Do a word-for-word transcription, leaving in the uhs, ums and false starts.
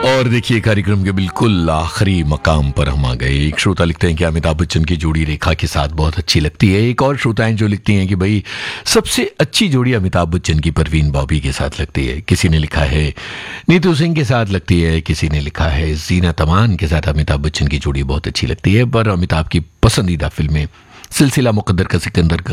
और देखिए कार्यक्रम के बिल्कुल आखिरी मकाम पर हम आ गए। एक श्रोता लिखते हैं कि अमिताभ बच्चन की जोड़ी रेखा के साथ बहुत अच्छी लगती है। एक और श्रोताएं जो लिखती हैं कि भाई सबसे अच्छी जोड़ी अमिताभ बच्चन की परवीन बॉबी के साथ लगती है। किसी ने लिखा है नीतू सिंह के साथ लगती है, किसी ने लिखा है जीनत अमान के साथ अमिताभ बच्चन की जोड़ी बहुत अच्छी लगती है। पर अमिताभ की पसंदीदा फिल्में सिलसिला मुकद्दर का सिकंदर